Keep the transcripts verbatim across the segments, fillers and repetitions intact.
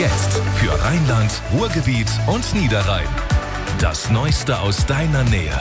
Jetzt für Rheinland, Ruhrgebiet und Niederrhein. Das Neueste aus deiner Nähe.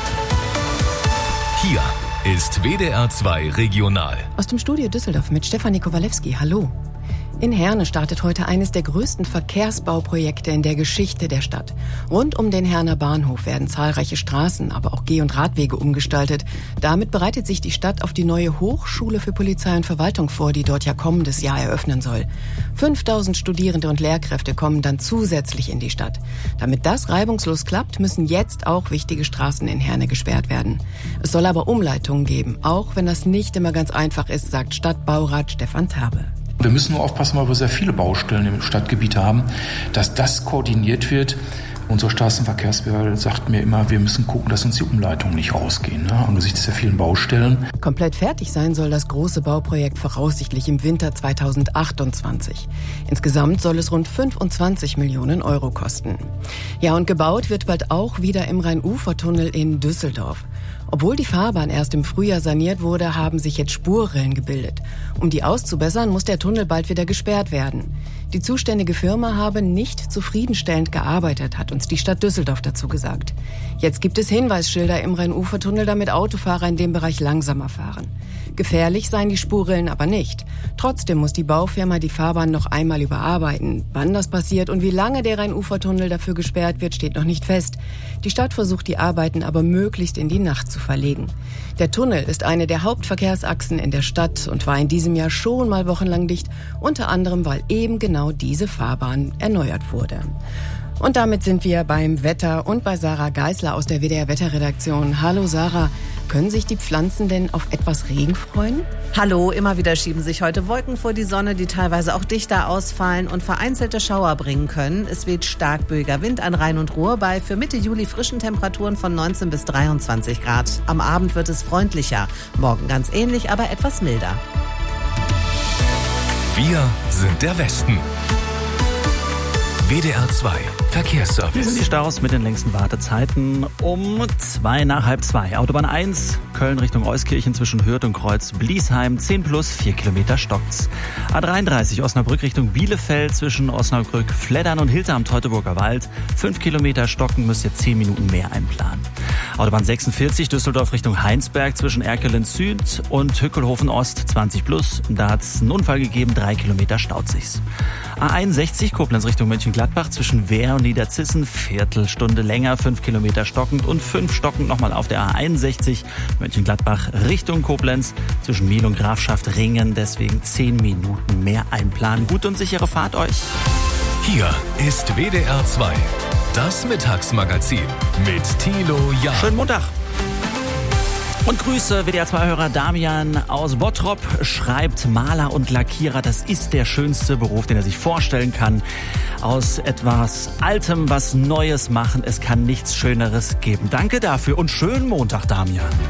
Hier ist W D R zwei Regional. Aus dem Studio Düsseldorf mit Stefanie Kowalewski. Hallo. In Herne startet heute eines der größten Verkehrsbauprojekte in der Geschichte der Stadt. Rund um den Herner Bahnhof werden zahlreiche Straßen, aber auch Geh- und Radwege umgestaltet. Damit bereitet sich die Stadt auf die neue Hochschule für Polizei und Verwaltung vor, die dort ja kommendes Jahr eröffnen soll. fünftausend Studierende und Lehrkräfte kommen dann zusätzlich in die Stadt. Damit das reibungslos klappt, müssen jetzt auch wichtige Straßen in Herne gesperrt werden. Es soll aber Umleitungen geben, auch wenn das nicht immer ganz einfach ist, sagt Stadtbaurat Stefan Terbe. Wir müssen nur aufpassen, weil wir sehr viele Baustellen im Stadtgebiet haben, dass das koordiniert wird. Unsere Straßenverkehrsbehörde sagt mir immer, wir müssen gucken, dass uns die Umleitungen nicht rausgehen, ne? Angesichts der vielen Baustellen. Komplett fertig sein soll das große Bauprojekt voraussichtlich im Winter zweitausendachtundzwanzig. Insgesamt soll es rund fünfundzwanzig Millionen Euro kosten. Ja, und gebaut wird bald auch wieder im Rhein-Ufer-Tunnel in Düsseldorf. Obwohl die Fahrbahn erst im Frühjahr saniert wurde, haben sich jetzt Spurrillen gebildet. Um die auszubessern, muss der Tunnel bald wieder gesperrt werden. Die zuständige Firma habe nicht zufriedenstellend gearbeitet, hat uns die Stadt Düsseldorf dazu gesagt. Jetzt gibt es Hinweisschilder im Rhein-Ufer-Tunnel, damit Autofahrer in dem Bereich langsamer fahren. Gefährlich seien die Spurrillen aber nicht. Trotzdem muss die Baufirma die Fahrbahn noch einmal überarbeiten. Wann das passiert und wie lange der Rhein-Ufer-Tunnel dafür gesperrt wird, steht noch nicht fest. Die Stadt versucht die Arbeiten aber möglichst in die Nacht zu verlegen. Der Tunnel ist eine der Hauptverkehrsachsen in der Stadt und war in diesem Jahr schon mal wochenlang dicht, unter anderem, weil eben genau diese Fahrbahn erneuert wurde. Und damit sind wir beim Wetter und bei Sarah Geisler aus der W D R-Wetterredaktion. Hallo Sarah, können sich die Pflanzen denn auf etwas Regen freuen? Hallo, immer wieder schieben sich heute Wolken vor die Sonne, die teilweise auch dichter ausfallen und vereinzelte Schauer bringen können. Es weht stark böiger Wind an Rhein und Ruhr bei für Mitte Juli frischen Temperaturen von neunzehn bis dreiundzwanzig Grad. Am Abend wird es freundlicher, morgen ganz ähnlich, aber etwas milder. Wir sind der Westen. W D R zwei Verkehrsservice. Hier sind die Staus mit den längsten Wartezeiten um zwei nach halb zwei. Autobahn eins, Köln Richtung Euskirchen zwischen Hürth und Kreuz-Bliesheim, zehn plus, vier Kilometer stockt's. A dreiunddreißig, Osnabrück Richtung Bielefeld zwischen Osnabrück, Fleddern und Hilter am Teutoburger Wald, fünf Kilometer stocken, müsst ihr zehn Minuten mehr einplanen. Autobahn sechsundvierzig, Düsseldorf Richtung Heinsberg zwischen Erkelen Süd und Hückelhofen Ost, zwanzig plus. Da hat's einen Unfall gegeben, drei Kilometer staut sich's. A einundsechzig, Koblenz Richtung Mönchengladbach zwischen Wehr und Niederzissen, Viertelstunde länger, fünf Kilometer stockend und fünf stockend nochmal auf der A einundsechzig, Mönchengladbach Richtung Koblenz zwischen Miel und Grafschaft Ringen, deswegen zehn Minuten mehr einplanen. Gute und sichere Fahrt euch. Hier ist W D R zwei, das Mittagsmagazin mit Thilo Jahn. Schönen Montag. Und Grüße, W D R zwei-Hörer Damian aus Bottrop schreibt, Maler und Lackierer, das ist der schönste Beruf, den er sich vorstellen kann. Aus etwas Altem was Neues machen, es kann nichts Schöneres geben. Danke dafür und schönen Montag, Damian.